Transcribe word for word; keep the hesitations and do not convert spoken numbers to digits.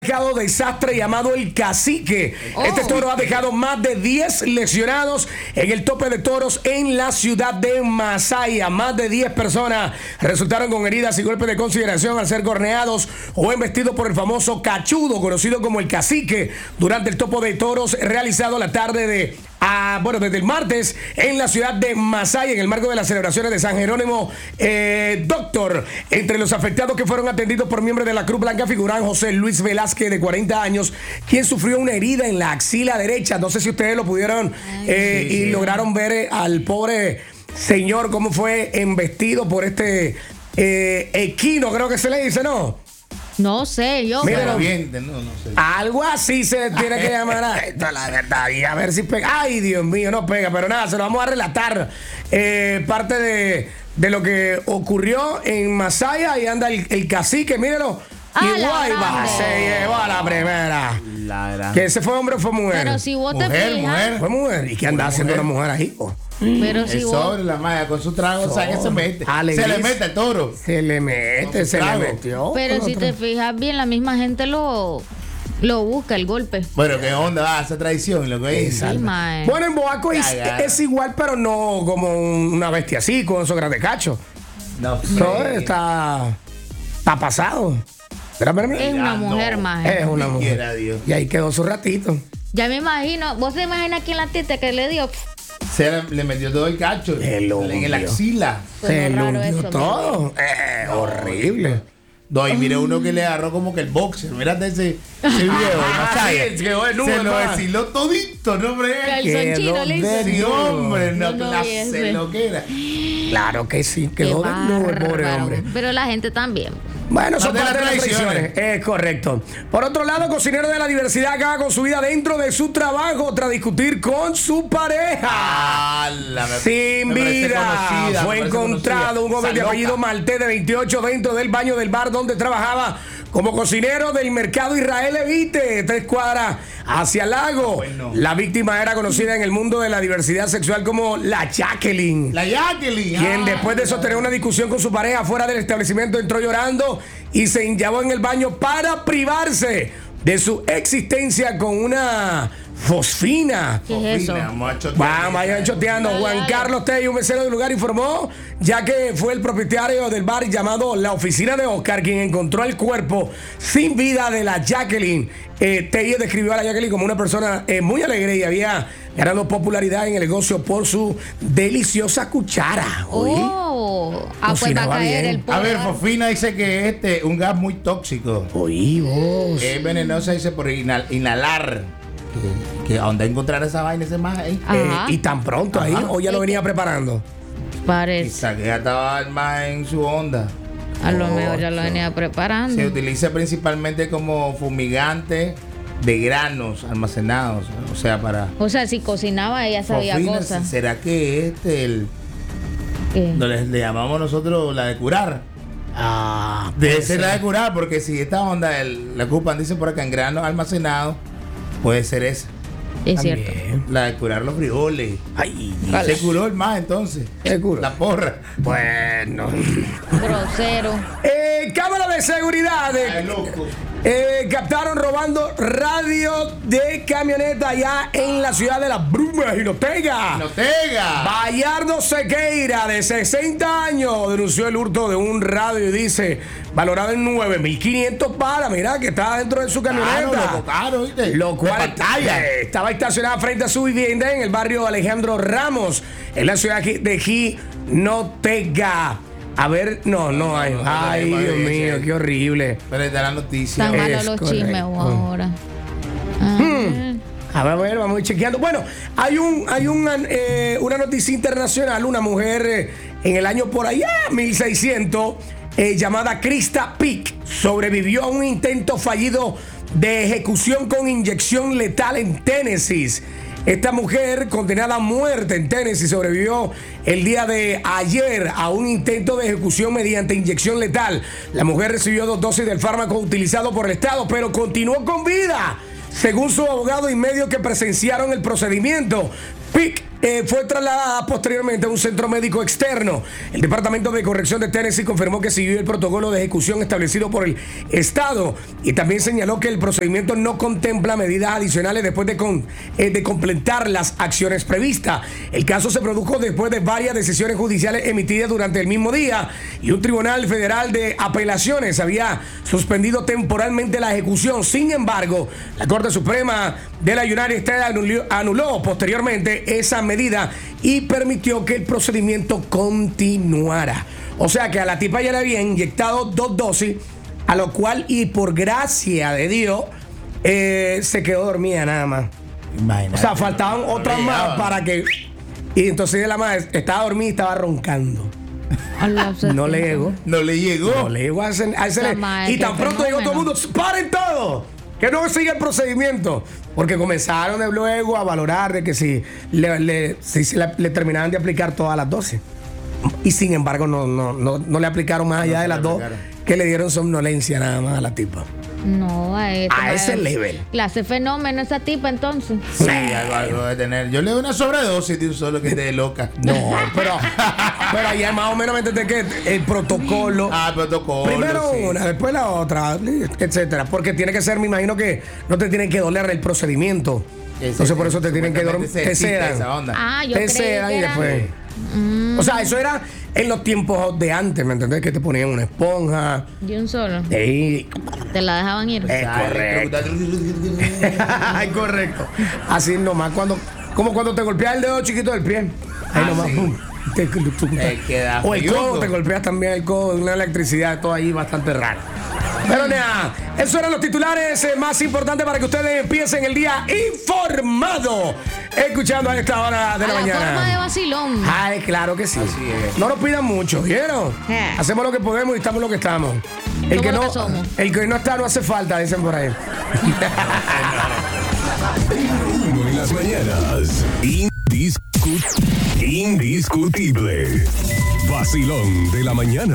Desastre llamado El Cacique. Oh. Este toro ha dejado más de diez lesionados en el tope de toros en la ciudad de Masaya. Más de diez personas resultaron con heridas y golpes de consideración al ser corneados o embestidos por el famoso cachudo, conocido como El Cacique, durante el topo de toros realizado la tarde de Ah, bueno, desde el martes en la ciudad de Masaya, en el marco de las celebraciones de San Jerónimo eh, Doctor. Entre los afectados que fueron atendidos por miembros de la Cruz Blanca figuran José Luis Velázquez, de cuarenta años, quien sufrió una herida en la axila derecha. No sé si ustedes lo pudieron eh, sí, y sí. lograron ver eh, al pobre señor cómo fue embestido por este eh, equino, creo que se le dice, ¿no? No sé, yo. Míralo bien, no, no sé. Algo así se le tiene que llamar a esto, la verdad. Y a ver si pega. Ay, Dios mío, no pega. Pero nada, se lo vamos a relatar. Eh, parte de, de lo que ocurrió en Masaya. Y anda el, el cacique, míralo. Ah, y Guayba se llevó a la primera. La ¿Que ese fue hombre o fue mujer? Pero si vos mujer, te fijas. Mujer. Fue mujer. ¿Y qué anda haciendo una mujer ahí? Oh? Pero si el vos... sobre la malla con su trago, so, o sea, que se mete. Se le mete el toro. Se le mete, se trago. le metió. Pero si te fijas bien, la misma gente lo, lo busca, el golpe. Bueno, ¿qué onda va esa tradición? Lo que es. Sí, bueno, en Boaco es, es igual, pero no como una bestia así, con esos grandes cachos. No, no está, está pasado. Es una mujer no. más. Es una mujer. Dios. Y ahí quedó su ratito. Ya me imagino. ¿Vos te imaginas aquí en la teta que le dio? Se le, le metió todo el cacho en el axila. Se le hundió todo. Eh, horrible. No, y mire uno que le agarró como que el boxer. Mírate ese, ese video. Ah, sí, se lo deshiló todito, ¿no, hombre? Calzonchino le hizo. Sí, hombre, no, no, la no se lo que era. Claro que sí, quedó de nube, pobre hombre. Pero la gente también. Bueno, son parte de las tradiciones. Es correcto. Por otro lado, cocinero de la diversidad acaba con su vida dentro de su trabajo tras discutir con su pareja. Ah, la, me, Sin me vida. Conocida, Fue encontrado un joven de apellido Maltés de veintiocho dentro del baño del bar donde trabajaba como cocinero del mercado Israel Evite, tres cuadras hacia el lago. Bueno. La víctima era conocida en el mundo de la diversidad sexual como la Jacqueline. La Jacqueline. Quien ah, después de sostener una discusión con su pareja fuera del establecimiento entró llorando y se enllavó en el baño para privarse de su existencia con una fosfina. ¿Qué es eso? Vamos, vayan choteando. Juan Carlos Tey, un mesero del lugar, informó, ya que fue el propietario del bar llamado La Oficina de Oscar quien encontró el cuerpo sin vida de la Jacqueline. Eh, Tey describió a la Jacqueline como una persona eh, muy alegre y había ganado popularidad en el negocio por su deliciosa cuchara. Oh, ah, pues va a caer el poder. A ver, Fofina dice que este un gas muy tóxico. Oí vos. Es venenosa, dice, por inhal, inhalar. Que, que a dónde encontrar esa vaina ese más ahí. Eh, y tan pronto ahí, o ya lo venía preparando. Parece. Quizá que ya estaba el más en su onda. A lo oh, mejor ya lo venía preparando. Se utiliza principalmente como fumigante de granos almacenados, o sea, para... O sea, si cocinaba ella sabía Fofina, cosas. ¿será que este el... ¿Qué? No le, le llamamos nosotros la de curar? Ah, debe ser la de curar, porque si esta onda el, la ocupan, dice por acá, en granos almacenados, puede ser esa. Es También. Cierto. La de curar los frijoles. Ay, se curó el más entonces. Se curó. La porra. Bueno. Grosero. Eh, cámara de seguridad. De, Ay, loco. Eh, captaron robando radio de camioneta allá en la ciudad de Las Brumas, Jinotega. Jinotega. Bayardo Sequeira, de sesenta años, denunció el hurto de un radio y dice, valorado en nueve mil quinientos balas, mira, que estaba dentro de su camioneta. Claro, lo caro, ¿viste? Lo cual eh, estaba estacionada frente a su vivienda en el barrio Alejandro Ramos, en la ciudad de Jinotega. A ver, no, no hay. Ay, Dios mío, qué horrible. Pero está la noticia. Están malos los chismes ahora. Hmm. A ver, a ver, vamos a ir chequeando. Bueno, hay un, hay un, eh, una noticia internacional. Una mujer eh, en el año por allá, mil seiscientos, eh, llamada Krista Pick, sobrevivió a un intento fallido de ejecución con inyección letal en Tennessee. Esta mujer, condenada a muerte en Tennessee, sobrevivió el día de ayer a un intento de ejecución mediante inyección letal. La mujer recibió dos dosis del fármaco utilizado por el Estado, pero continuó con vida, según su abogado y medios que presenciaron el procedimiento. Pick eh, fue trasladada posteriormente a un centro médico externo. El Departamento de Corrección de Tennessee confirmó que siguió el protocolo de ejecución establecido por el Estado y también señaló que el procedimiento no contempla medidas adicionales después de, con, eh, de completar las acciones previstas. El caso se produjo después de varias decisiones judiciales emitidas durante el mismo día y un tribunal federal de apelaciones había suspendido temporalmente la ejecución. Sin embargo, la Corte Suprema de la United States anuló, anuló posteriormente esa medida y permitió que el procedimiento continuara. O sea que a la tipa ya le habían inyectado dos dosis, a lo cual y por gracia de Dios eh, se quedó dormida nada más. Imagínate. O sea, faltaban otras no más para que... Y entonces la madre estaba dormida y estaba roncando. No le llegó. No le llegó. No le llegó a ese, a ese y tan pronto llegó todo el mundo. ¡Paren todo! Que no siga el procedimiento. Porque comenzaron de luego a valorar de que si le, le, si, si le, le terminaban de aplicar todas las dosis. Y sin embargo no, no, no, no le aplicaron más allá no de las dos que le dieron somnolencia nada más a la tipa. No, a, este, a ese level. Clase fenómeno esa tipa entonces. Sí, algo, algo de tener. Yo le doy una sobredosis de un solo que esté loca. No, pero, pero allá más o menos me entendés que el protocolo. Ah, el protocolo. Primero sí. una, después la otra, etcétera. Porque tiene que ser, me imagino que no te tienen que doler el procedimiento. Ese, Entonces por eso te tienen que dormir. Te sedan. Ah, yo te sedan y después. Mm. O sea, eso era en los tiempos de antes, ¿me entendés? Que te ponían una esponja. Y un solo. Y te la dejaban ir. Es correcto. Ay, correcto. Así nomás, cuando, como cuando te golpeas el dedo chiquito del pie. Ahí ah, nomás, sí. pum. Te, te, te, te, o el codo, te golpeas también el codo, una electricidad, todo ahí bastante raro. Pero nada, esos eran los titulares eh, más importantes para que ustedes empiecen el día informado, escuchando a esta hora de a la, la mañana. Forma de vacilón. Ay, claro que sí. No nos pidan mucho, ¿vieron? Yeah. Hacemos lo que podemos y estamos lo que estamos. El que, no, que somos. el que no está no hace falta, dicen por ahí. Uno en las mañanas. Indiscut- indiscutible. Vacilón de la mañana.